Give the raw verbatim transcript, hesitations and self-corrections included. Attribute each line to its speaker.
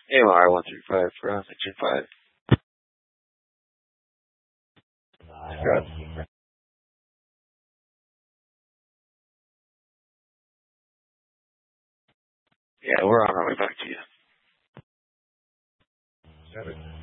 Speaker 1: A M R one three five for section five. Good. Yeah, we're on our way back to you.
Speaker 2: Got it.